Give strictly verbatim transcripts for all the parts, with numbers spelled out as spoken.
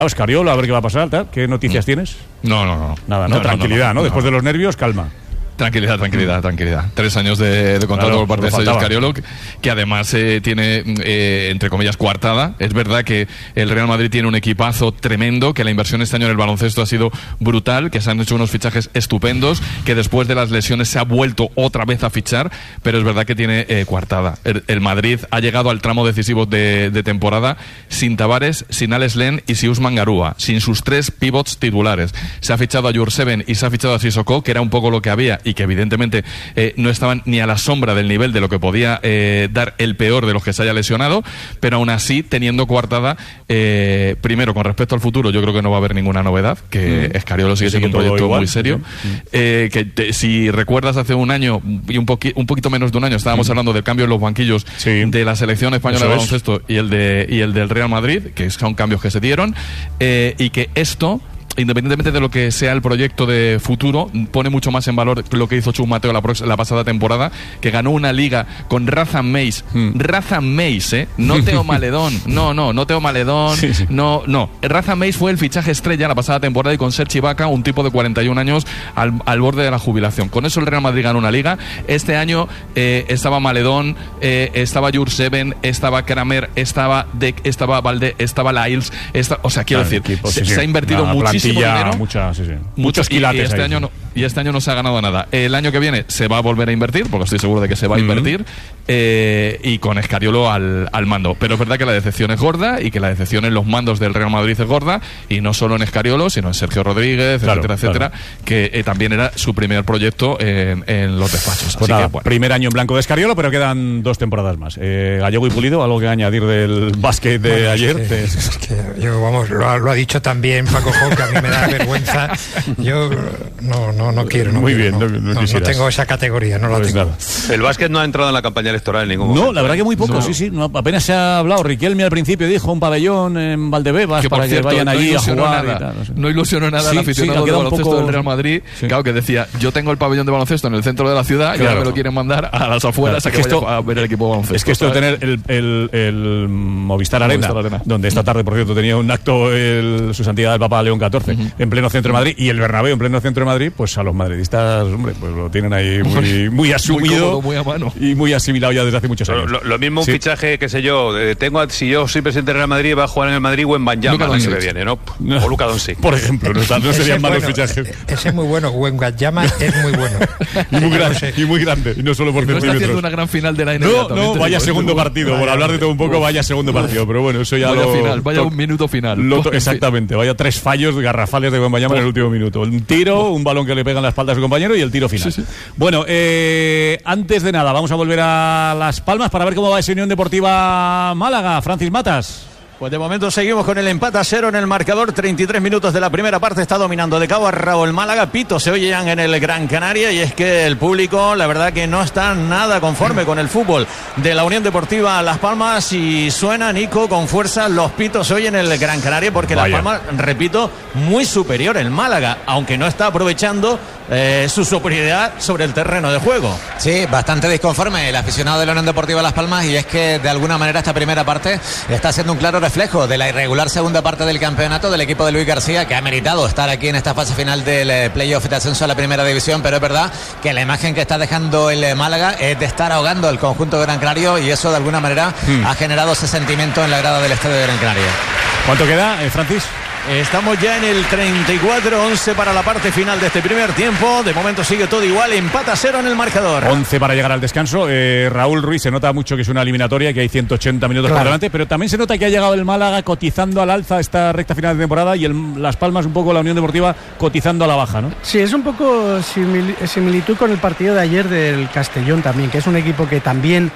Escariolo, a ver qué va a pasar, ¿tal? ¿Qué noticias tienes? No, no, no. Nada, ¿no? no Tranquilidad, ¿no? no, no Después no. de los nervios, calma. Tranquilidad, tranquilidad, tranquilidad. Tres años de, de contrato claro, por parte de Sergio Scariolo, que, que además eh, tiene, eh, entre comillas, coartada. Es verdad que el Real Madrid tiene un equipazo tremendo, que la inversión este año en el baloncesto ha sido brutal, que se han hecho unos fichajes estupendos, que después de las lesiones se ha vuelto otra vez a fichar, pero es verdad que tiene eh, coartada. El, el Madrid ha llegado al tramo decisivo de, de temporada sin Tavares, sin Alex Len y sin Usman Garúa, sin sus tres pivots titulares. Se ha fichado a Jurseven y se ha fichado a Sissoko, que era un poco lo que había y que evidentemente eh, no estaban ni a la sombra del nivel de lo que podía eh, dar el peor de los que se haya lesionado, pero aún así teniendo coartada, eh, primero con respecto al futuro yo creo que no va a haber ninguna novedad, que mm. Scariolo sigue siendo un proyecto igual, muy serio, sí. eh, que te, si recuerdas hace un año y un, poqui, un poquito menos de un año estábamos mm. hablando del cambio en los banquillos sí. de la selección española de baloncesto y el, de, y el del Real Madrid, que son cambios que se dieron, eh, y que esto, independientemente de lo que sea el proyecto de futuro, pone mucho más en valor lo que hizo Chus Mateo la, la pasada temporada, que ganó una liga con Razan Meis, hmm. Razan Meis, ¿eh? No Teo Maledón, no, no, no Teo Maledón, sí, sí. no, no. Razan Meis fue el fichaje estrella la pasada temporada y con Serge Ibaka, un tipo de cuarenta y un años al, al borde de la jubilación. Con eso el Real Madrid ganó una liga. Este año eh, estaba Maledón, eh, estaba Jurseven, estaba Kramer, estaba Dek, estaba Valde, estaba Lyles, esta, o sea, quiero claro, decir, equipo, se, sí, se ha invertido no, muchísimo dinero, mucha, sí, sí. muchos, muchos quilates y, y este ahí, año sí. no, y este año no se ha ganado nada. El año que viene se va a volver a invertir, porque estoy seguro de que se va a invertir, uh-huh. eh, y con Scariolo al, al mando. Pero es verdad que la decepción es gorda y que la decepción en los mandos del Real Madrid es gorda, y no solo en Scariolo, sino en Sergio Rodríguez, claro, etcétera, etcétera, claro. que eh, también era su primer proyecto en, en los despachos. Pues Así nada, que, bueno. Primer año en blanco de Scariolo, pero quedan dos temporadas más. Eh, Gallego y Pulido, ¿algo que añadir del básquet de bueno, ayer? Es que, es que yo, vamos, lo ha, lo ha dicho también Paco Jó, que a mí me da vergüenza. Yo no, no, no quiero. No Muy quiero, bien, no, no, no, no, no tengo esa categoría, no la pues tengo. Nada. El básquet no ha entrado en la campaña electoral en ningún momento. No, la verdad que muy poco, no. sí, sí. No, apenas se ha hablado. Riquelme al principio dijo un pabellón en Valdebebas que, para cierto, que vayan no allí a jugar. Nada, y tal, no, sé. no ilusionó nada sí, al aficionado sí, de baloncesto poco... del Real Madrid, sí. claro, que decía, yo tengo el pabellón de baloncesto en el centro de la ciudad claro. y ahora me lo quieren mandar a las afueras claro. a que, que vaya esto, a ver el equipo de baloncesto. Es que esto de tener el, el, el Movistar, Arena, Movistar Arena, donde esta tarde, por cierto, tenía un acto el, su santidad el Papa León catorce, uh-huh. en pleno centro de Madrid, y el Bernabéu en pleno centro de Madrid, pues a los madridistas, hombre, pues lo tienen ahí muy, muy asumido, muy cómodo, muy a mano. Y muy asimilado ya desde hace muchos años. Lo, lo mismo un sí. fichaje, qué sé yo, eh, tengo, si yo soy presidente del Real Madrid, va a jugar en el Madrid o en Banyama el año que viene, ¿no? no. O Luka Doncic. Por ejemplo, no, no serían malos bueno, fichajes. Ese es muy bueno, Wembanyama es muy bueno. y, muy grande, y muy grande, y no solo por no centímetros. Está haciendo una gran final de la N B A. No, no, vaya segundo partido, por hablar de todo un poco, vaya segundo partido, pero bueno, eso ya vaya lo... final, vaya un minuto final. Lo, exactamente, vaya tres fallos garrafales de Wembanyama en el último minuto. Un tiro, un balón que le pega en la espalda a su compañero y el tiro final. Sí, sí. Bueno, eh, antes de nada, vamos a volver a Las Palmas para ver cómo va esa Unión Deportiva Málaga. Francis Matas. Pues de momento seguimos con el empate a cero en el marcador. treinta y tres minutos de la primera parte. Está dominando de cabo a rabo el Málaga. Pito se oye ya en el Gran Canaria. Y es que el público, la verdad que no está nada conforme con el fútbol de la Unión Deportiva Las Palmas. Y suena, Nico, con fuerza los pitos se oyen en el Gran Canaria. Porque Vaya. Las Palmas, repito, muy superior el Málaga. Aunque no está aprovechando eh, su superioridad sobre el terreno de juego. Sí, bastante disconforme el aficionado de la Unión Deportiva Las Palmas. Y es que de alguna manera esta primera parte está siendo un claro reflejo de la irregular segunda parte del campeonato del equipo de Luis García, que ha meritado estar aquí en esta fase final del playoff de ascenso a la primera división, pero es verdad que la imagen que está dejando el Málaga es de estar ahogando el conjunto de Gran Canaria, y eso de alguna manera hmm. ha generado ese sentimiento en la grada del estadio de Gran Canaria. ¿Cuánto queda, eh, Francis? Estamos ya en el treinta y cuatro once para la parte final de este primer tiempo. De momento sigue todo igual, empata cero en el marcador. once para llegar al descanso. eh, Raúl Ruiz, se nota mucho que es una eliminatoria, que hay ciento ochenta minutos claro. por delante, pero también se nota que ha llegado el Málaga cotizando al alza esta recta final de temporada, y el, Las Palmas un poco la Unión Deportiva cotizando a la baja, ¿no? Sí, es un poco simil, similitud con el partido de ayer del Castellón también, que es un equipo que también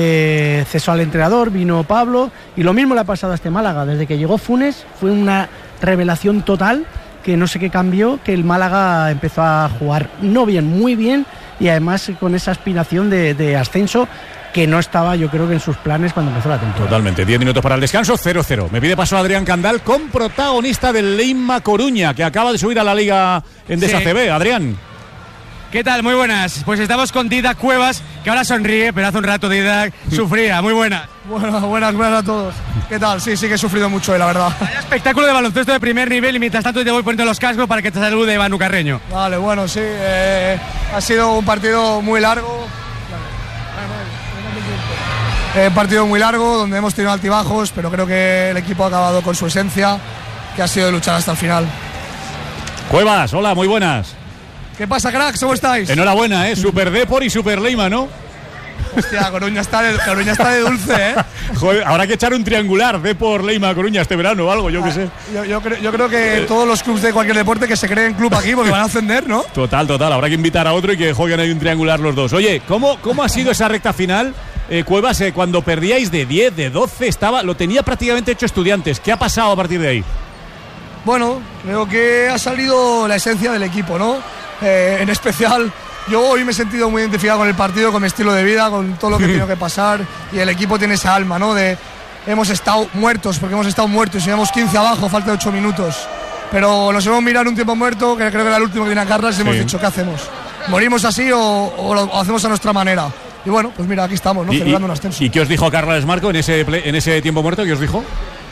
eh, cesó al entrenador, vino Pablo, y lo mismo le ha pasado a este Málaga. Desde que llegó Funes fue una revelación total, que no sé qué cambió, que el Málaga empezó a jugar no bien, muy bien, y además con esa aspiración de, de ascenso que no estaba, yo creo que en sus planes cuando empezó la temporada. Totalmente. diez minutos para el descanso, cero cero. Me pide paso Adrián Candal, con protagonista del Leima Coruña, que acaba de subir a la Liga Endesa sí. C B. Adrián. ¿Qué tal? Muy buenas. Pues estamos con Didac Cuevas, que ahora sonríe, pero hace un rato Didac sufría. Muy buenas. Bueno, buenas, buenas a todos. ¿Qué tal? Sí, sí que he sufrido mucho hoy, la verdad. Hay espectáculo de baloncesto de primer nivel y mientras tanto te voy poniendo los cascos para que te salude Manu Carreño. Vale, bueno, sí. Eh, ha sido un partido muy largo. Eh, un partido muy largo, donde hemos tenido altibajos, pero creo que el equipo ha acabado con su esencia, que ha sido de luchar hasta el final. Cuevas, hola, muy buenas. ¿Qué pasa, cracks? ¿Cómo estáis? Enhorabuena, ¿eh? Super Depor y Super Leima, ¿no? Hostia, Coruña está de, Coruña está de dulce, ¿eh? Joder, habrá que echar un triangular Depor, Leima, Coruña este verano o algo, yo qué sé. Yo, yo, creo, yo creo que todos los clubes de cualquier deporte que se creen club aquí porque van a ascender, ¿no? Total, total. Habrá que invitar a otro y que jueguen ahí un triangular los dos. Oye, ¿cómo, cómo ha sido esa recta final? Eh, Cuevas, eh, cuando perdíais de diez, de doce, estaba, lo tenía prácticamente hecho Estudiantes. ¿Qué ha pasado a partir de ahí? Bueno, creo que ha salido la esencia del equipo, ¿no? Eh, en especial, yo hoy me he sentido muy identificado con el partido, con mi estilo de vida, con todo lo que tiene que pasar, y el equipo tiene esa alma, ¿no? De hemos estado muertos, porque hemos estado muertos, llevamos quince abajo, falta ocho minutos, pero nos hemos mirado un tiempo muerto, que creo que era el último que viene a Carlas, y sí. hemos dicho, ¿qué hacemos? ¿Morimos así o, o lo hacemos a nuestra manera? Y bueno, pues mira, aquí estamos, ¿no? Celebrando un ascenso. ¿Y qué os dijo Carles Marco en ese, en ese tiempo muerto? ¿Qué os dijo?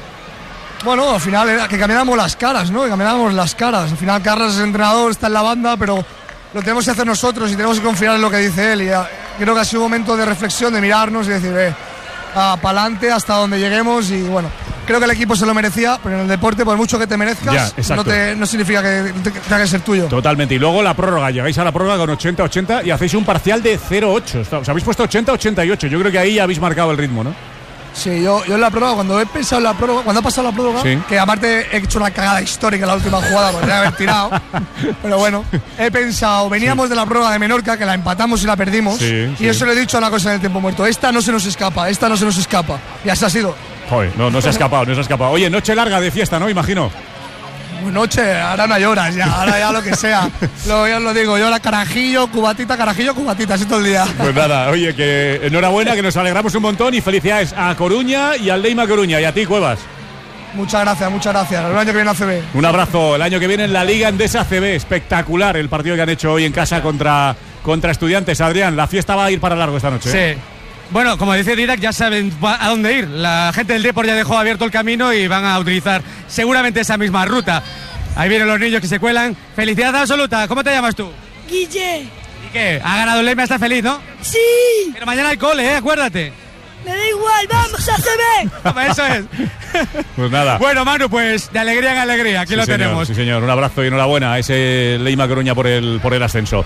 Bueno, al final era que cambiáramos las caras, ¿no? Que cambiáramos las caras. Al final Carlos es entrenador, está en la banda, pero lo tenemos que hacer nosotros y tenemos que confiar en lo que dice él. Y creo que ha sido un momento de reflexión, de mirarnos y decir, eh, para adelante hasta donde lleguemos. Y bueno, creo que el equipo se lo merecía, pero en el deporte, por mucho que te merezcas, ya, no, te, no significa que tenga que ser tuyo. Totalmente. Y luego la prórroga. Llegáis a la prórroga con ochenta ochenta y hacéis un parcial de cero ocho. Os habéis puesto ochenta ochenta y ocho. Yo creo que ahí ya habéis marcado el ritmo, ¿no? Sí, yo, yo en la prórroga, cuando he pensado en la prórroga, cuando ha pasado la prórroga, sí. que aparte he hecho una cagada histórica en la última jugada, podría haber tirado, pero bueno, he pensado, veníamos sí. de la prórroga de Menorca, que la empatamos y la perdimos, sí, y sí. eso le he dicho una cosa en el tiempo muerto, esta no se nos escapa, esta no se nos escapa, y así ha sido. Joder, no, no se ha escapado, no se ha escapado. Oye, noche larga de fiesta, ¿no? Imagino. Noche, ahora no hay horas ya, ahora ya lo que sea. Lo, ya os lo digo, yo ahora carajillo, cubatita, carajillo, cubatita, así todo el día. Pues nada, oye, que enhorabuena, que nos alegramos un montón y felicidades a Coruña y al Leima Coruña y a ti, Cuevas. Muchas gracias, muchas gracias. El año que viene a C B. Un abrazo, el año que viene en la Liga Endesa C B. Espectacular el partido que han hecho hoy en casa contra, contra Estudiantes. Adrián, la fiesta va a ir para largo esta noche. Sí. ¿eh? Bueno, como dice Didac, ya saben a dónde ir. La gente del Depor ya dejó abierto el camino y van a utilizar seguramente esa misma ruta. Ahí vienen los niños que se cuelan. Felicidad absoluta. ¿Cómo te llamas tú? Guille. ¿Y qué? ¿Ha ganado el Leima? ¿Está feliz, no? Sí. Pero mañana hay cole, ¿eh? Acuérdate. Me da igual, vamos a C B. Eso es. Pues nada. Bueno, Manu, pues de alegría en alegría, aquí sí, lo señor, tenemos. Sí, señor, un abrazo y enhorabuena a ese Leima Coruña por el, por el ascenso.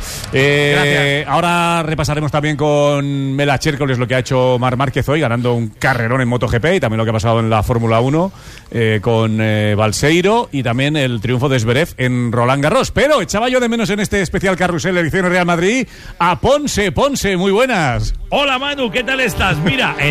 Eh, ahora repasaremos también con Mela Chércoles lo que ha hecho Marc Márquez hoy, ganando un carrerón en MotoGP y también lo que ha pasado en la Fórmula uno eh, con eh, Balseiro y también el triunfo de Zverev en Roland Garros. Pero echaba yo de menos en este especial carrusel edición Real Madrid a Ponce. Ponce, muy buenas. Hola Manu, ¿qué tal estás? Mira,